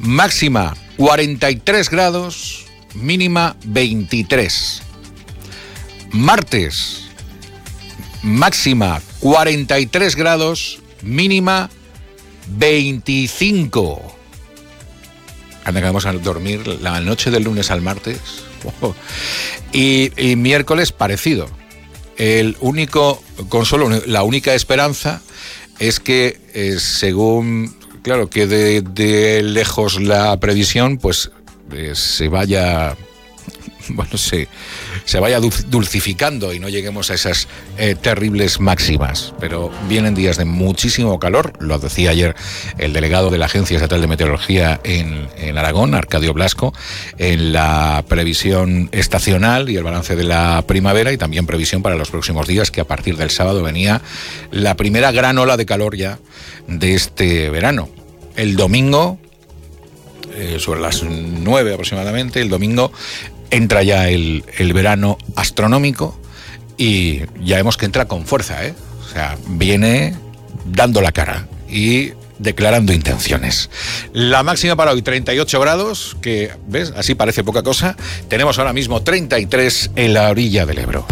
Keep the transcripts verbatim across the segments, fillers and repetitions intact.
Máxima cuarenta y tres grados, mínima veintitrés. Martes, máxima cuarenta y tres grados, mínima veinticinco. Anda que vamos a dormir la noche del lunes al martes. Oh. Y, y miércoles parecido. El único consuelo, la única esperanza es que eh, según, claro, que de, de lejos la previsión, pues eh, se vaya... bueno, se, se vaya dulcificando y no lleguemos a esas eh, terribles máximas. Pero vienen días de muchísimo calor, lo decía ayer el delegado de la Agencia Estatal de Meteorología en, en Aragón, Arcadio Blasco, en la previsión estacional y el balance de la primavera, y también previsión para los próximos días, que a partir del sábado venía la primera gran ola de calor ya de este verano. El domingo, eh, sobre las nueve aproximadamente, el domingo entra ya el, el verano astronómico, y ya vemos que entra con fuerza, ¿eh? O sea, viene dando la cara y declarando intenciones. La máxima para hoy, treinta y ocho grados, que, ¿ves? Así parece poca cosa. Tenemos ahora mismo treinta y tres en la orilla del Ebro.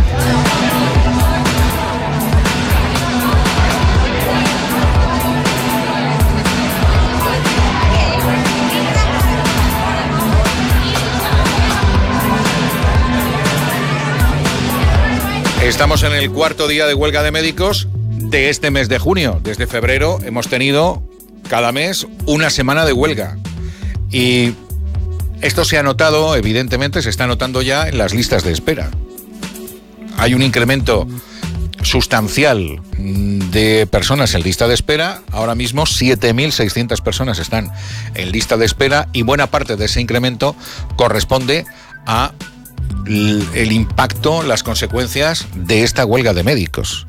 Estamos en el cuarto día de huelga de médicos de este mes de junio. Desde febrero hemos tenido cada mes una semana de huelga. Y esto se ha notado, evidentemente, se está notando ya en las listas de espera. Hay un incremento sustancial de personas en lista de espera. Ahora mismo siete mil seiscientas personas están en lista de espera, y buena parte de ese incremento corresponde a el impacto, las consecuencias de esta huelga de médicos.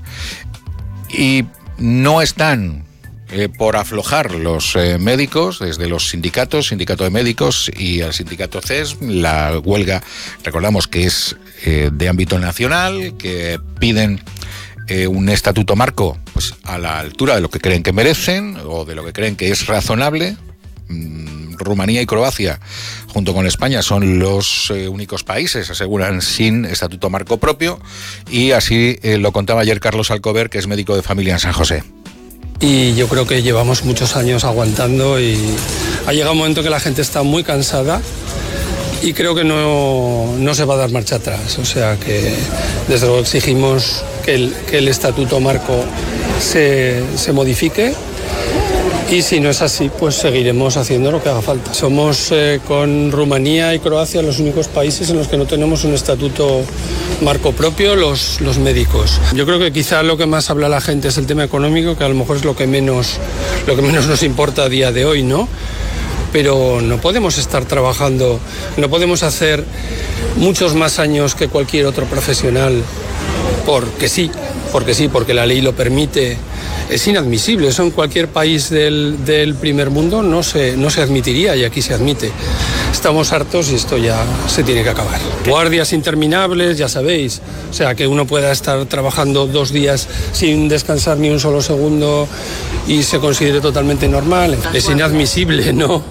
Y no están eh, por aflojar los eh, médicos, desde los sindicatos, sindicato de médicos y el sindicato C E S. La huelga, recordamos que es eh, de ámbito nacional, que piden eh, un estatuto marco pues a la altura de lo que creen que merecen o de lo que creen que es razonable. Rumanía y Croacia, junto con España, son los eh, únicos países, aseguran, sin estatuto marco propio, y así eh, lo contaba ayer Carlos Alcover, que es médico de familia en San José. Y yo creo que llevamos muchos años aguantando, y ha llegado un momento que la gente está muy cansada, y creo que no, no se va a dar marcha atrás. O sea que desde luego exigimos que el, que el estatuto marco se, se modifique. Y si no es así, pues seguiremos haciendo lo que haga falta. Somos eh, con Rumanía y Croacia los únicos países en los que no tenemos un estatuto marco propio, los, los médicos. Yo creo que quizá lo que más habla la gente es el tema económico, que a lo mejor es lo que menos, lo que menos nos importa a día de hoy, ¿no? Pero no podemos estar trabajando, no podemos hacer muchos más años que cualquier otro profesional porque sí, porque sí, porque la ley lo permite. Es inadmisible, eso en cualquier país del, del primer mundo no se, no se admitiría, y aquí se admite. Estamos hartos y esto ya se tiene que acabar. Guardias interminables, ya sabéis, o sea, que uno pueda estar trabajando dos días sin descansar ni un solo segundo y se considere totalmente normal. Es inadmisible, ¿no?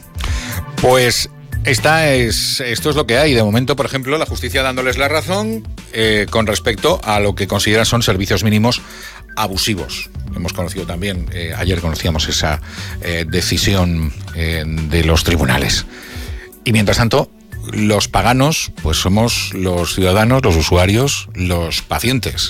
Pues esta es, esto es lo que hay. De momento, por ejemplo, la justicia dándoles la razón eh, con respecto a lo que consideran son servicios mínimos abusivos. Hemos conocido también, eh, ayer conocíamos esa eh, decisión eh, de los tribunales. Y mientras tanto, los paganos, pues somos los ciudadanos, los usuarios, los pacientes.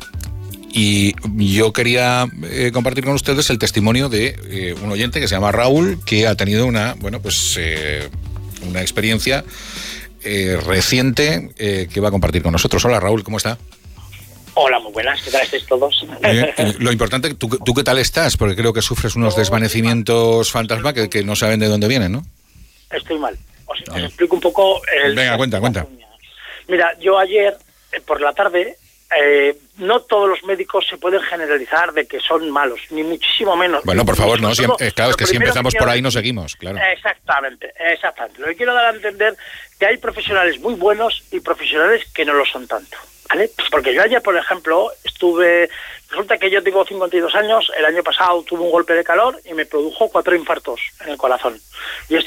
Y yo quería eh, compartir con ustedes el testimonio de eh, un oyente que se llama Raúl, que ha tenido una, bueno, pues eh, una experiencia eh, reciente eh, que va a compartir con nosotros. Hola, Raúl, ¿cómo está? Hola, muy buenas, ¿qué tal estáis todos? Eh, eh, lo importante, ¿tú, ¿tú qué tal estás? Porque creo que sufres unos Yo desvanecimientos fantasma que, que no saben de dónde vienen, ¿no? Estoy mal. Os, os explico un poco... El... Venga, cuenta, cuenta. Mira, yo ayer, eh, por la tarde, eh, no todos los médicos se pueden generalizar de que son malos, ni muchísimo menos. Bueno, por favor, no, si, todo, eh, claro, es que si empezamos por ahí no seguimos, claro. Exactamente, exactamente. Lo que quiero dar a entender que hay profesionales muy buenos y profesionales que no lo son tanto, ¿vale? Porque yo ayer, por ejemplo, estuve... Resulta que yo tengo cincuenta y dos años, el año pasado tuve un golpe de calor y me produjo cuatro infartos en el corazón. Y